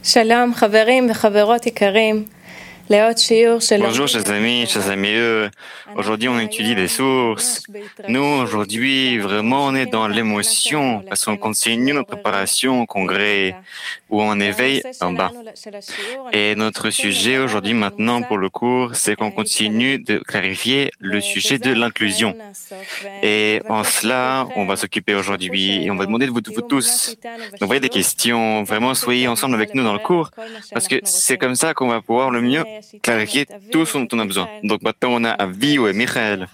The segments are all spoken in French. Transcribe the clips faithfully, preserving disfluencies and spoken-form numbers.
Shalom, חברים וחברות יקרים. Bonjour chers amis, chers amis. Aujourd'hui on étudie les sources. Nous aujourd'hui vraiment on est dans l'émotion parce qu'on continue notre préparation au congrès où on éveille en bas. Et notre sujet aujourd'hui maintenant pour le cours c'est qu'on continue de clarifier le sujet de l'inclusion. Et en cela on va s'occuper aujourd'hui et on va demander de vous, vous tous d'envoyer des questions. Vraiment soyez ensemble avec nous dans le cours parce que c'est comme ça qu'on va pouvoir le mieux clarifier tout ce dont on a besoin. Donc maintenant on a Avi et Michael.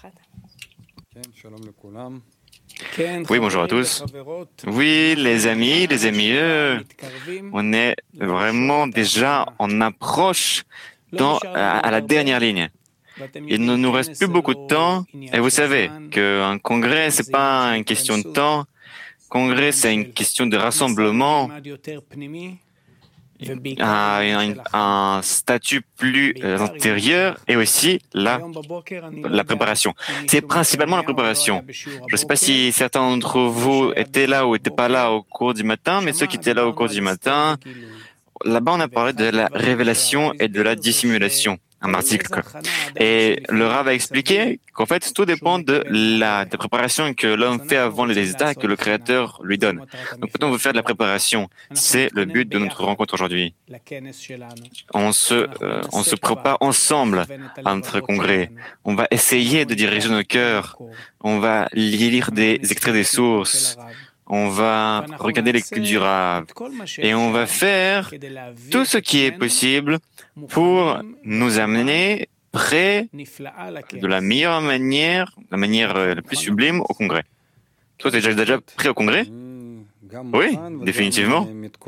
Oui, bonjour à tous. Oui, les amis, les amis, on est vraiment déjà en approche dans, à, à la dernière ligne. Il ne nous reste plus beaucoup de temps. Et vous savez qu'un congrès, c'est pas une question de temps. Congrès, c'est une question de rassemblement. Un, un statut plus euh, antérieur et aussi la, la préparation. C'est principalement la préparation. Je ne sais pas si certains d'entre vous étaient là ou n'étaient pas là au cours du matin, mais ceux qui étaient là au cours du matin, là-bas on a parlé de la révélation et de la dissimulation. Un article. Et le Rav a expliqué qu'en fait, tout dépend de la, de la préparation que l'homme fait avant les états que le Créateur lui donne. Donc, quand on veut faire de la préparation, c'est le but de notre rencontre aujourd'hui. On se, euh, on se prépare ensemble à notre congrès. On va essayer de diriger nos cœurs. On va lire des extraits des sources. On va regarder l'étude du Rav. Et on va faire tout ce qui est possible pour nous amener près de la meilleure manière, la manière la plus sublime au congrès. Toi, tu es déjà, déjà prêt au congrès? Oui, définitivement.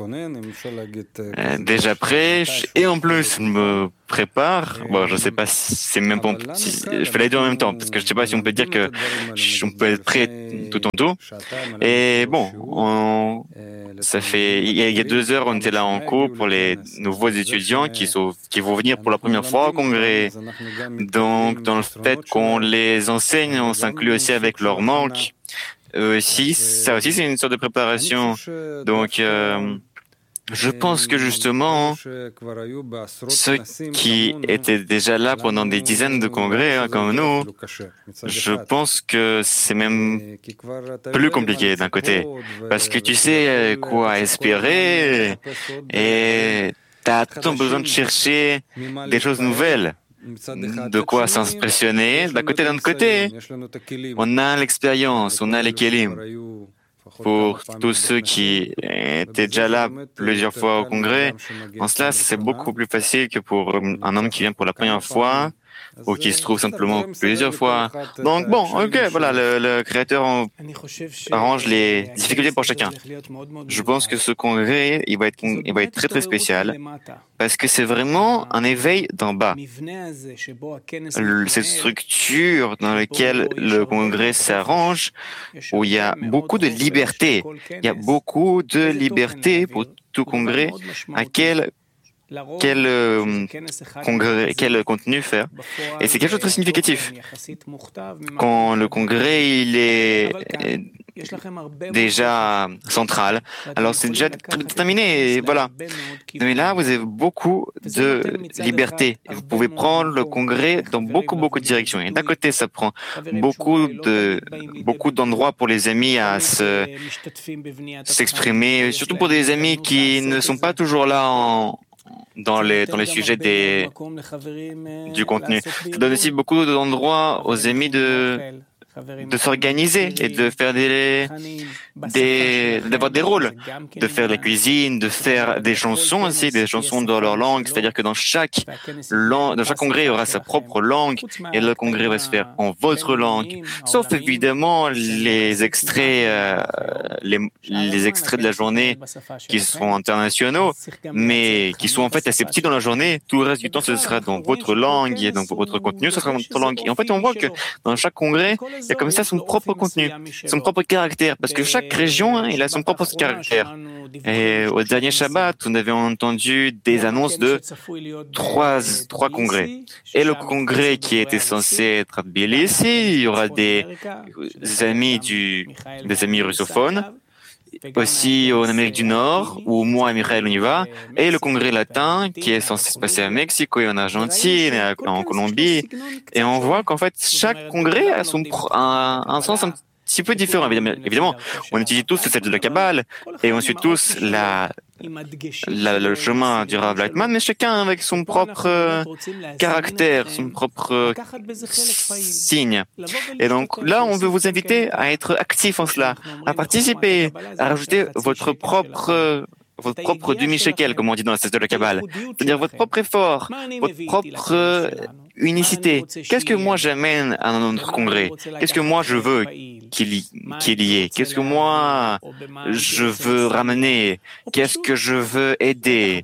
Euh, déjà prêt, et en plus, je me prépare. Bon, je sais pas si c'est même pas, si, je fais les deux en même temps, parce que je sais pas si on peut dire que on peut être prêt tout en tout. Et bon, on, ça fait, il y, a, il y a deux heures, on était là en cours pour les nouveaux étudiants qui sont, qui vont venir pour la première fois au congrès. Donc, dans le fait qu'on les enseigne, on s'inclut aussi avec leur manque. Euh, aussi, ça aussi c'est une sorte de préparation. Donc, euh, je pense que justement, ceux qui étaient déjà là pendant des dizaines de congrès, hein, comme nous, je pense que c'est même plus compliqué d'un côté, parce que tu sais quoi espérer et t'as tant besoin de chercher des choses nouvelles. De quoi s'impressionner. D'un côté, d'un autre côté, on a l'expérience, on a les kelim. Pour tous ceux qui étaient déjà là plusieurs fois au congrès, en cela, c'est beaucoup plus facile que pour un homme qui vient pour la première fois ou qui se trouve simplement plusieurs fois. Donc bon, ok, voilà, le, le créateur arrange les difficultés pour chacun. Je pense que ce congrès, il va être, il va être très très spécial parce que c'est vraiment un éveil d'en bas. Cette structure dans laquelle le congrès s'arrange, où il y a beaucoup de liberté. Il y a beaucoup de liberté pour tout congrès à quel Quel, euh, congrès, quel contenu faire. Et c'est quelque chose de très significatif. Quand le congrès il est déjà central, alors c'est déjà terminé, et voilà. Mais là, vous avez beaucoup de liberté. Vous pouvez prendre le congrès dans beaucoup, beaucoup de directions. Et d'un côté, ça prend beaucoup de, beaucoup d'endroits pour les amis à se, s'exprimer, surtout pour des amis qui ne sont pas toujours là en, dans les, dans les sujets des, du contenu. Ça donne aussi beaucoup d'endroits aux amis de, de s'organiser et de faire des, des, d'avoir des rôles, de faire la cuisine, de faire des chansons aussi, des chansons dans leur langue. C'est-à-dire que dans chaque langue, dans chaque congrès, il y aura sa propre langue et le congrès va se faire en votre langue. Sauf évidemment les extraits, euh, les, les extraits de la journée qui sont internationaux, mais qui sont en fait assez petits dans la journée. Tout le reste du temps, ce sera dans votre langue et dans votre contenu, ce sera dans votre langue. Et en fait, on voit que dans chaque congrès, il y a comme ça son propre contenu, son propre caractère, parce que chaque région, hein, il a son propre caractère. Et au dernier Shabbat, on avait entendu des annonces de trois, trois congrès. Et le congrès qui était censé être à Tbilissi, il y aura des amis du, des amis russophones. aussi en Amérique du Nord, où moi et Michael on y va, et le congrès latin qui est censé se passer à Mexico et en Argentine et en Colombie. Et on voit qu'en fait, chaque congrès a son pro- un, un sens un petit peu différent. Évidemment, évidemment, on étudie tous le set de la Kabbale et on suit tous la, la- le chemin du Rav Lightman, mais chacun avec son propre euh, caractère, son propre euh, signe. Et donc là, on veut vous inviter à être actif en cela, à participer, à rajouter votre propre euh, votre propre demi-shekel, comme on dit dans la cesse de la Kabbale. C'est-à-dire votre propre effort, votre propre euh, unicité. Qu'est-ce que moi j'amène à notre congrès? Qu'est-ce que moi je veux qu'il y, qu'il y ait? Qu'est-ce que moi je veux ramener? Qu'est-ce que je veux aider?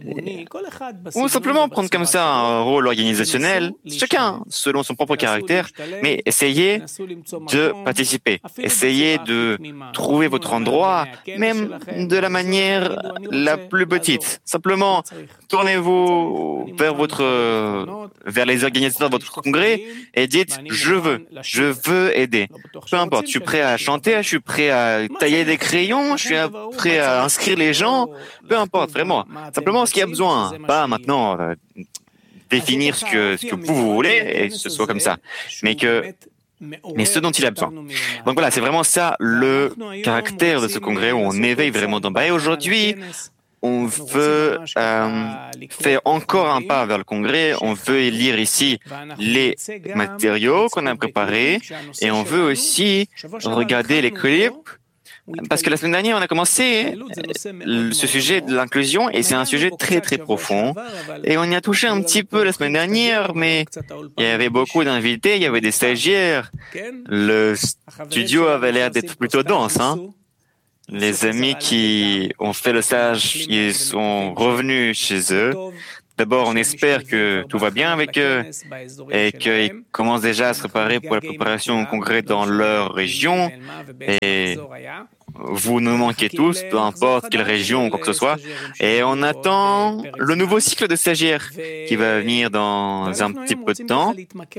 Ou simplement prendre comme ça un rôle organisationnel, chacun selon son propre caractère, mais essayez de participer. Essayez de trouver votre endroit, même de la manière la plus petite. Simplement, tournez-vous vers votre, vers les organisateurs de votre congrès et dites, je veux, je veux aider. Peu importe, je suis prêt à chanter, je suis prêt à tailler des crayons, je suis prêt à inscrire les gens, peu importe, vraiment. Simplement ce qu'il y a besoin, pas maintenant euh, définir ce que, ce que vous, vous voulez et que ce soit comme ça. Mais que mais ce dont il a besoin. Donc voilà, c'est vraiment ça le caractère de ce congrès où on éveille vraiment d'en bas. Et aujourd'hui, on veut euh, faire encore un pas vers le congrès. On veut lire ici les matériaux qu'on a préparés et on veut aussi regarder les clips. Parce que la semaine dernière, on a commencé ce sujet de l'inclusion et c'est un sujet très très profond. Et on y a touché un petit peu la semaine dernière, mais il y avait beaucoup d'invités, il y avait des stagiaires. Le studio avait l'air d'être plutôt dense, hein. Les amis qui ont fait le stage, ils sont revenus chez eux. D'abord, on espère que tout va bien avec eux et qu'ils commencent déjà à se préparer pour la préparation au congrès dans leur région. Et vous nous manquez tous, peu importe quelle région ou quoi que ce soit. Et on attend le nouveau cycle de stagiaires qui va venir dans un petit peu de temps.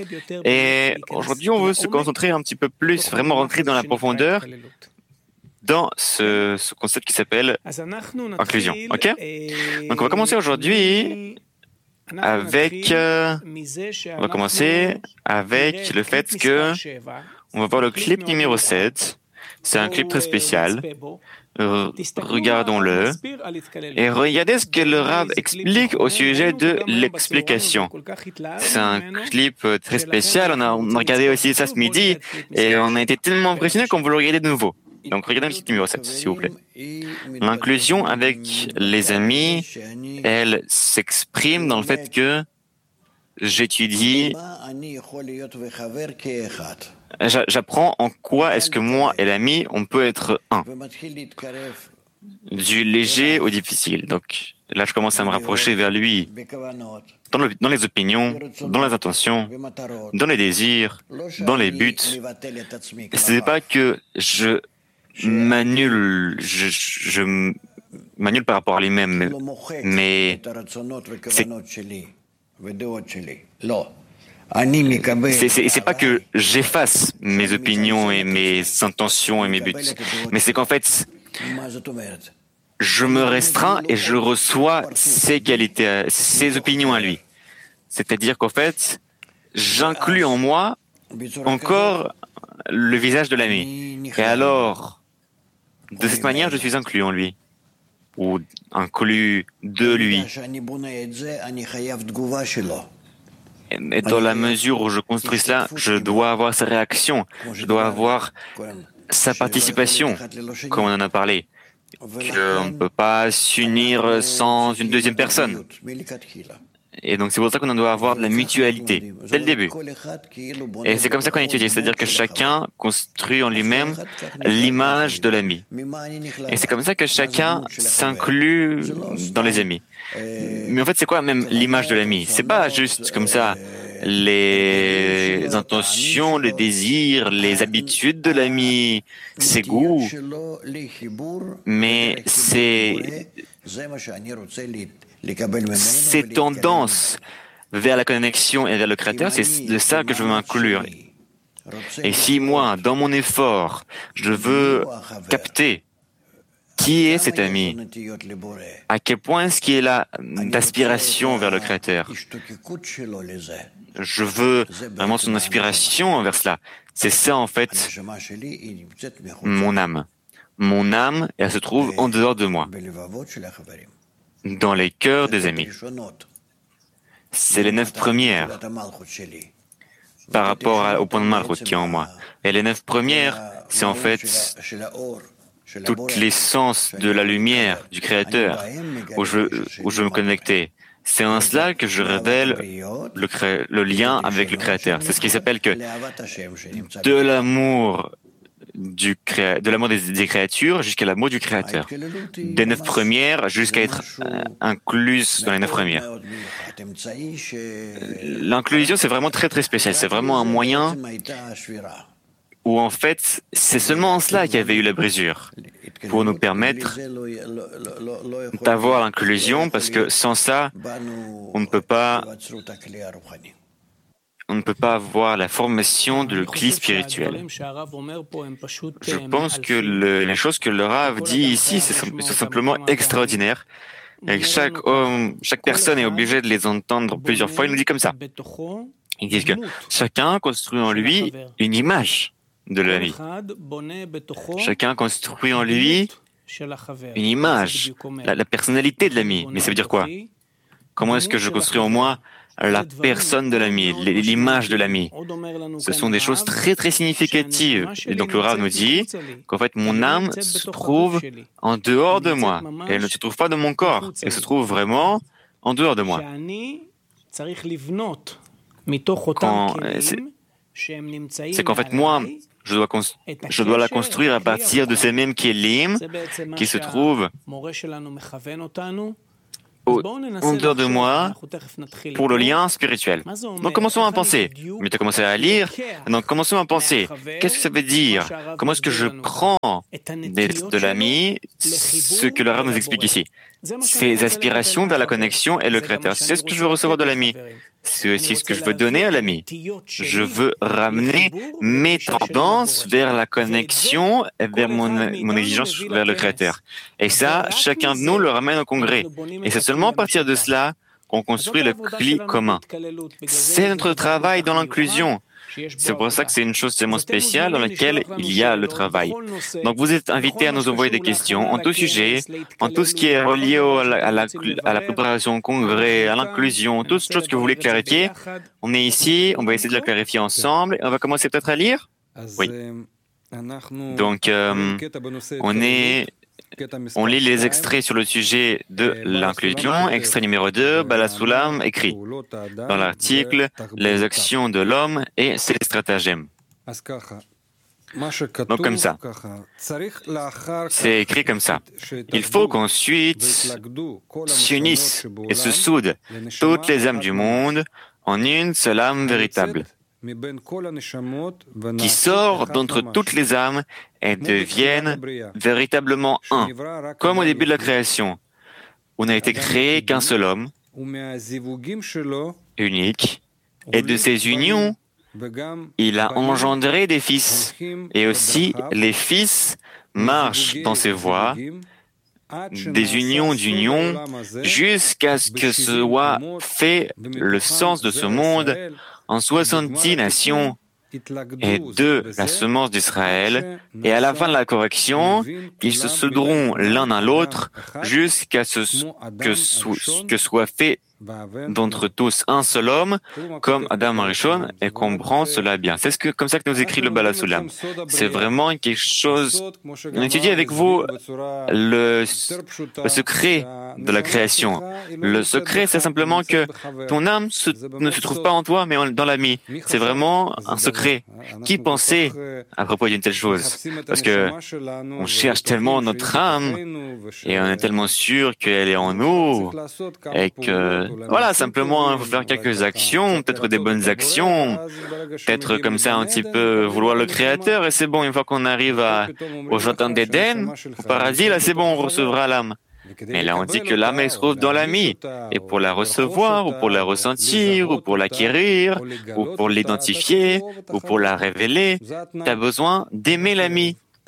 Et aujourd'hui, on veut se concentrer un petit peu plus, vraiment rentrer dans la profondeur dans ce, ce concept qui s'appelle inclusion. Ok? Donc on va commencer aujourd'hui avec, euh, on va commencer avec le fait que on va voir le clip numéro sept. C'est un clip très spécial. Euh, regardons-le et regardez ce que le Rav explique au sujet de l'explication. C'est un clip très spécial. On a, on a regardé aussi ça ce midi et on a été tellement impressionnés qu'on veut le regarder de nouveau. Donc regardez le clip numéro sept, s'il vous plaît. L'inclusion avec les amis, elle s'exprime dans le fait que j'étudie, j'apprends en quoi est-ce que moi et l'ami, on peut être un. Du léger au difficile. Donc là, je commence à me rapprocher vers lui dans, le, dans les opinions, dans les intentions, dans les désirs, dans les buts. Ce n'est pas que je m'annule, je, je m'annule par rapport à lui-même, mais c'est C'est, c'est, c'est pas que j'efface mes opinions et mes intentions et mes buts, mais c'est qu'en fait, je me restreins et je reçois ses qualités, ses opinions à lui. C'est-à-dire qu'en fait, j'inclus en moi encore le visage de l'ami. Et alors, de cette manière, je suis inclus en lui, ou inclus de lui. Et dans la mesure où je construis cela, je dois avoir sa réaction, je dois avoir sa participation, comme on en a parlé, qu'on ne peut pas s'unir sans une deuxième personne. Et donc c'est pour ça qu'on doit avoir de la mutualité, dès le début. Et c'est comme ça qu'on étudie, c'est-à-dire que chacun construit en lui-même l'image de l'ami. Et c'est comme ça que chacun s'inclut dans les amis. Mais en fait, c'est quoi même l'image de l'ami? C'est pas juste comme ça les intentions, les désirs, les habitudes de l'ami, ses goûts, mais c'est ces tendances vers la connexion et vers le Créateur, c'est de ça que je veux m'inclure. Et si moi, dans mon effort, je veux capter Qui est cet ami? À quel point est-ce qu'il a d'aspiration vers le Créateur? Je veux vraiment son inspiration envers cela. C'est ça, en fait, mon âme. Mon âme, elle se trouve en dehors de moi, dans les cœurs des amis. C'est les neuf premières par rapport à- au point de Malchut qui est en moi. Et les neuf premières, c'est en fait toute l'essence de la lumière du Créateur, où je, où je veux me connecter. C'est en cela que je révèle le, cré... le lien avec le Créateur. C'est ce qui s'appelle que de l'amour du cré... de l'amour des, des créatures jusqu'à l'amour du Créateur. Des neuf premières jusqu'à être euh, incluse dans les neuf premières. L'inclusion, c'est vraiment très très spécial. C'est vraiment un moyen où en fait, c'est seulement en cela qu'il y avait eu la brisure, pour nous permettre d'avoir l'inclusion, parce que sans ça, on ne peut pas, on ne peut pas avoir la formation de l'outil spirituel. Je pense que le, les choses que le Rav dit ici, c'est sont simplement extraordinaires. Et chaque homme, chaque personne est obligée de les entendre plusieurs fois. Il nous dit comme ça. Il dit que chacun construit en lui une image de l'ami. Chacun construit en lui une image, la, la personnalité de l'ami. Mais ça veut dire quoi? Comment est-ce que je construis en moi la personne de l'ami, l'image de l'ami? Ce sont des choses très très significatives. Et donc le Rav nous dit qu'en fait mon âme se trouve en dehors de moi. Et elle ne se trouve pas dans mon corps. Elle se trouve vraiment en dehors de moi. Quand, c'est, c'est qu'en fait moi, Je dois, je dois la construire à partir de ces mêmes kelim qui se trouvent au, en dehors de moi pour le lien spirituel. Donc commençons à penser. Mais tu as commencé à lire. Donc commençons à penser. Qu'est-ce que ça veut dire? Comment est-ce que je prends des, de l'ami ce que le Rav nous explique ici? Ces aspirations vers la connexion et le Créateur. C'est ce que je veux recevoir de l'ami. C'est aussi ce que je veux donner à l'ami. Je veux ramener mes tendances vers la connexion et vers mon, mon exigence vers le Créateur. Et ça, chacun de nous le ramène au congrès. Et c'est seulement à partir de cela qu'on construit le cli commun. C'est notre travail dans l'inclusion. C'est pour ça que c'est une chose tellement spéciale dans laquelle il y a le travail. Donc vous êtes invités à nous envoyer des questions en tout sujet, en tout ce qui est relié au, à, la, à, la, à la préparation au congrès, à l'inclusion, toutes choses que vous voulez clarifier. On est ici, on va essayer de la clarifier ensemble. Et on va commencer peut-être à lire? Oui. Donc euh, on est... On lit les extraits sur le sujet de l'inclusion. Extrait numéro deux, Bala Sulam écrit dans l'article « Les actions de l'homme et ses stratagèmes ». Donc comme ça, c'est écrit comme ça. Il faut qu'ensuite s'unissent et se soudent toutes les âmes du monde en une seule âme véritable, qui sort d'entre toutes les âmes et deviennent véritablement un, comme au début de la création. On n'a été créé qu'un seul homme, unique, et de ces unions, il a engendré des fils, et aussi les fils marchent dans ses voies, des unions d'unions, jusqu'à ce que soit fait le sens de ce monde en soixante-dix nations et de la semence d'Israël, et à la fin de la correction, ils se souderont l'un à l'autre jusqu'à ce que, so- que soit fait d'entre tous un seul homme, comme Adam Arishon, et comprend cela bien. C'est ce que, comme ça que nous écrit le Bala Sulam. C'est vraiment quelque chose... On étudie avec vous le, le secret de la création. Le secret, c'est simplement que ton âme se, ne se trouve pas en toi, mais en, dans l'ami. C'est vraiment un secret. Qui pensait à propos d'une telle chose? Parce que on cherche tellement notre âme, et on est tellement sûr qu'elle est en nous, et que voilà, simplement, il faut faire quelques actions, peut-être des bonnes actions, peut-être comme ça un petit peu vouloir le Créateur, et c'est bon, une fois qu'on arrive à, au jardin d'Éden, au paradis, là c'est bon, on recevra l'âme. Mais là on dit que l'âme elle se trouve dans l'ami, et pour la recevoir, ou pour la ressentir, ou pour l'acquérir, ou pour l'identifier, ou pour la révéler, tu as besoin d'aimer l'ami.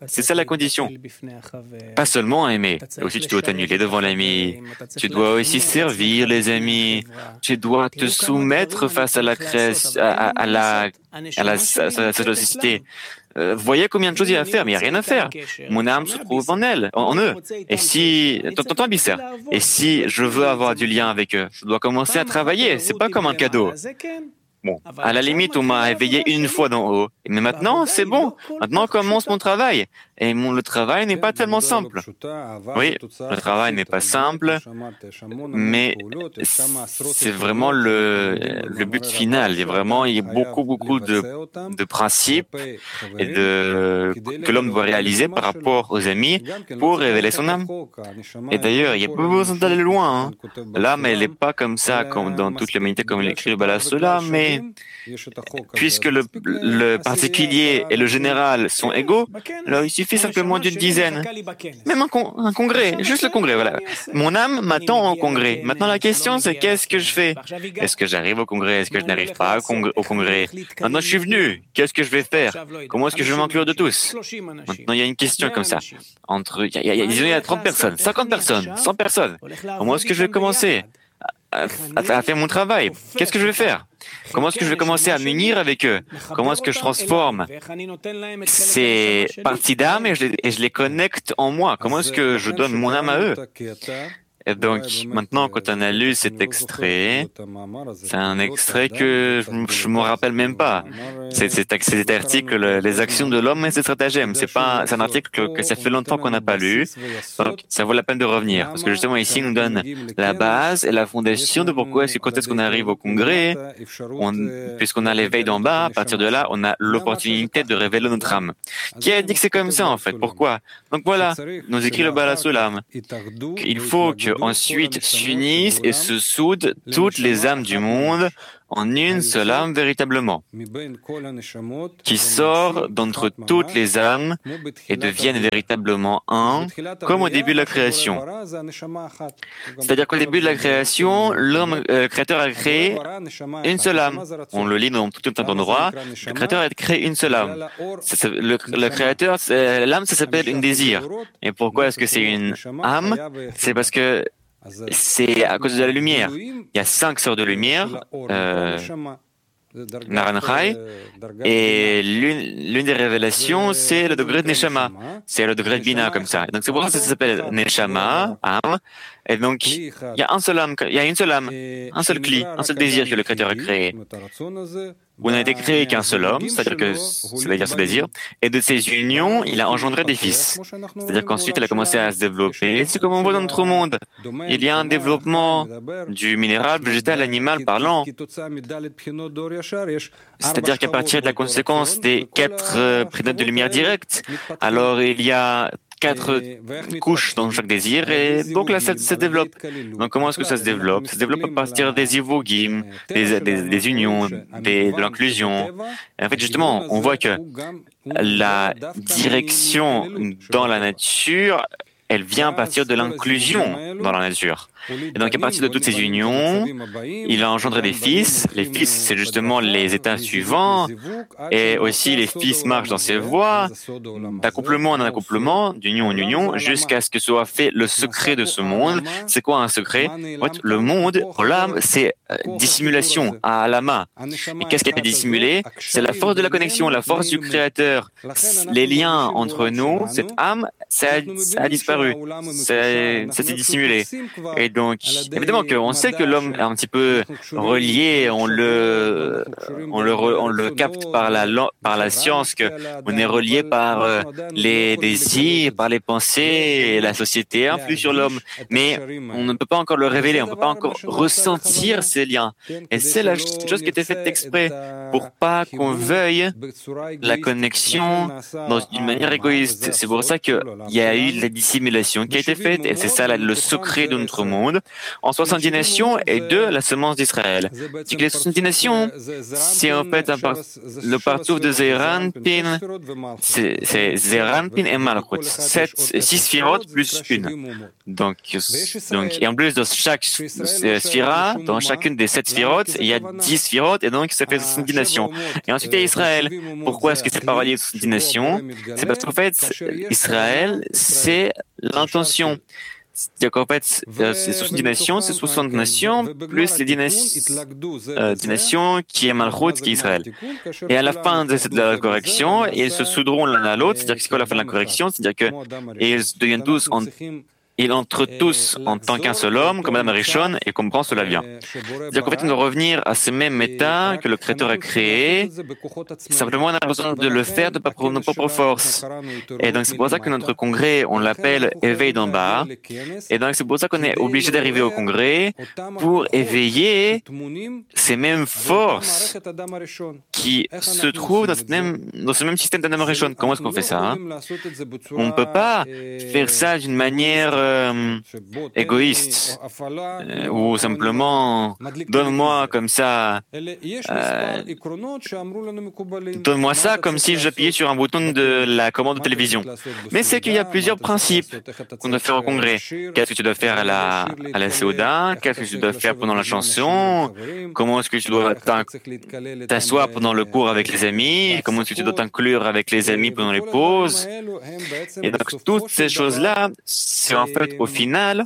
C'est ça la condition. Pas seulement aimer, aussi tu dois t'annuler devant l'ami, tu dois aussi servir les amis, tu dois te soumettre face à la création, à, à, à la, à la, à la société. Euh, voyez combien de choses il y a à faire, mais il n'y a rien à faire. Mon âme se trouve en elle, en, en eux. Et si, t'entends, Bisser, et si je veux avoir du lien avec eux, je dois commencer à travailler. C'est pas comme un cadeau. Bon, à la limite, on m'a éveillé une fois d'en haut. Mais maintenant, c'est bon. Maintenant commence mon travail. Et mon, le travail n'est pas tellement simple. Oui, le travail n'est pas simple, mais c'est vraiment le, le but final. Il y a vraiment, il y a beaucoup, beaucoup de, de principes et de, que l'homme doit réaliser par rapport aux amis pour révéler son âme. Et d'ailleurs, il n'y a pas besoin d'aller loin. Hein. L'âme, elle n'est pas comme ça, comme dans toute l'humanité, comme l'écrit le Bala Sola, mais puisque le, le particulier et le général sont égaux, alors il suffit simplement d'une dizaine. Même un, con, un congrès, juste le congrès, voilà. Mon âme m'attend au congrès. Maintenant, la question, c'est qu'est-ce que je fais? Est-ce que j'arrive au congrès? Est-ce que je n'arrive pas au congrès, au congrès? Maintenant, je suis venu. Qu'est-ce que je vais faire? Comment est-ce que je vais m'inclure de tous? Maintenant, il y a une question comme ça. Entre, il y a, il y a, il y a trente personnes, cinquante personnes, cent personnes. Comment est-ce que je vais commencer à, à, à faire mon travail? Qu'est-ce que je vais faire? Comment est-ce que je vais commencer à m'unir avec eux? Comment est-ce que je transforme ces parties d'âme et je, les, et je les connecte en moi? Comment est-ce que je donne mon âme à eux? Et donc, maintenant, quand on a lu cet extrait, c'est un extrait que je ne me rappelle même pas. C'est cet article, Les actions de l'homme et ses stratagèmes. C'est pas, c'est un article que, que ça fait longtemps qu'on n'a pas lu. Donc, ça vaut la peine de revenir. Parce que justement, ici, il nous donne la base et la fondation de pourquoi est-ce que quand est-ce qu'on arrive au congrès, puisqu'on a l'éveil d'en bas, à partir de là, on a l'opportunité de révéler notre âme. Qui a dit que c'est comme ça, en fait? Pourquoi? Donc voilà, nous écrit le Bala Solam. Il faut que ensuite s'unissent et se soudent toutes les âmes du monde en une seule âme véritablement, qui sort d'entre toutes les âmes et deviennent véritablement un, comme au début de la création. C'est-à-dire qu'au début de la création, l'homme euh, créateur a créé une seule âme. On le lit dans tout un tas d'endroits. Le créateur a créé une seule âme. C'est, le, le créateur, l'âme, ça s'appelle une désir. Et pourquoi est-ce que c'est une âme? C'est parce que c'est à cause de la lumière. Il y a cinq sortes de lumière, euh, Naranjai, et l'une, l'une des révélations, c'est le degré de Neshama. C'est le degré de Bina, comme ça. Donc c'est pour ça que ça s'appelle Neshama, âme. Et donc, il y a un seul âme, il y a une seule âme, un seul cli, un seul désir que le Créateur a créé. Vous n'avez été créé qu'un seul homme, c'est-à-dire que, c'est-à-dire ce désir, et de ces unions, il a engendré des fils. C'est-à-dire qu'ensuite, il a commencé à se développer. C'est comme on voit dans notre monde. Il y a un développement du minéral, végétal, animal, parlant. C'est-à-dire qu'à partir de la conséquence des quatre euh, prénotes de lumière directe, alors il y a quatre couches dans chaque désir, et donc là, ça se développe. Donc, comment est-ce que ça se développe? Ça se développe à partir des ivogim, des, des, des unions, des, de l'inclusion. En fait, justement, on voit que la direction dans la nature, elle vient à partir de l'inclusion dans la nature. Et donc, à partir de toutes ces unions, il a engendré des fils. Les fils, c'est justement les états suivants. Et aussi, les fils marchent dans ces voies, d'accouplement en accouplement, d'union en union, jusqu'à ce que soit fait le secret de ce monde. C'est quoi un secret? Le monde, pour l'âme, c'est dissimulation à la main. Et qu'est-ce qui a été dissimulé? C'est la force de la connexion, la force du Créateur. Les liens entre nous, cette âme, ça a, ça a disparu. Ça s'est dissimulé. Et donc, évidemment qu'on sait que l'homme est un petit peu relié, on le, on le, on le capte par la, par la science, que on est relié par les désirs, par les pensées, et la société influe sur l'homme. Mais on ne peut pas encore le révéler, on ne peut pas encore ressentir ces liens. Et c'est la chose qui a été faite exprès, pour pas qu'on veuille la connexion dans une manière égoïste. C'est pour ça qu'il y a eu la dissimulation simulation qui a été faite, et c'est ça le secret de notre monde, en soixante-dix nations et de la semence d'Israël. C'est que les soixante-dix nations, c'est en fait un par le partout de Zeranpin, c'est Zeranpin et Malchut, six sphirotes plus une. Donc, donc, et en plus de chaque sphira, dans chacune des sept sphirotes, il y a dix sphirotes, et donc ça fait soixante-dix nations. Et ensuite, il y a Israël. Pourquoi est-ce que c'est pas relié aux soixante-dix nations? C'est parce qu'en fait, Israël, c'est l'intention. C'est-à-dire qu'en fait, ces soixante-dix nations, c'est soixante nations, plus les dix, euh, dix nations qui est Malchut, qui est Israël. Et à la fin de cette de la correction, ils se soudront l'un à l'autre, c'est-à-dire que c'est quoi la fin de la correction? C'est-à-dire que ils deviennent tous en Ils entrent tous en tant qu'un seul homme, comme Adam Rishon, et comprend cela vient. C'est-à-dire qu'en fait, on doit revenir à ce même état que le Créateur a créé. Simplement, on a besoin de le faire de par nos propres forces. Et donc, c'est pour ça que notre congrès, on l'appelle éveil d'en bas. Et donc, c'est pour ça qu'on est obligé d'arriver au congrès pour éveiller ces mêmes forces qui se trouvent dans, cette même, dans ce même système d'Adam Rishon. Comment est-ce qu'on fait ça, hein? On ne peut pas faire ça d'une manière Euh, égoïste euh, ou simplement donne-moi comme ça euh, donne-moi ça comme si j'appuyais sur un bouton de la commande de télévision. Mais c'est qu'il y a plusieurs principes qu'on doit faire au congrès. Qu'est-ce que tu dois faire à la, à la Séouda? Qu'est-ce que tu dois faire pendant la chanson? Comment est-ce que tu dois t'asseoir pendant le cours avec les amis? Comment est-ce que tu dois t'inclure avec les amis pendant les pauses? Et donc toutes ces choses-là, c'est en fait, au final,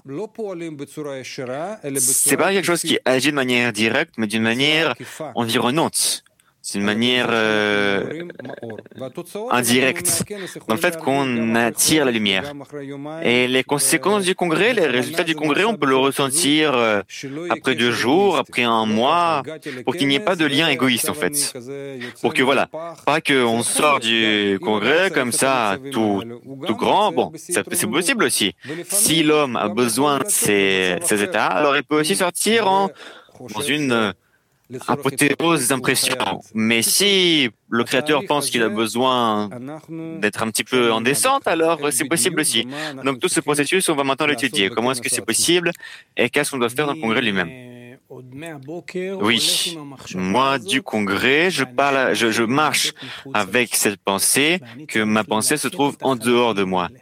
c'est pas quelque chose qui agit de manière directe, mais d'une manière environnante. C'est une manière euh, indirecte, dans le fait qu'on attire la lumière. Et les conséquences du congrès, les résultats du congrès, on peut le ressentir euh, après deux jours, après un mois, pour qu'il n'y ait pas de lien égoïste en fait. Pour que voilà, pas qu'on sort du congrès comme ça, tout, tout grand, bon, ça, c'est possible aussi. Si l'homme a besoin de ces, ces états, alors il peut aussi sortir en, dans une apothéose d'impression. Mais si le Créateur pense qu'il a besoin d'être un petit peu en descente, alors c'est possible aussi. Donc tout ce processus, on va maintenant l'étudier. Comment est-ce que c'est possible et qu'est-ce qu'on doit faire dans le congrès lui-même? Oui, moi du congrès, je parle, je, je marche avec cette pensée que ma pensée se trouve en dehors de moi.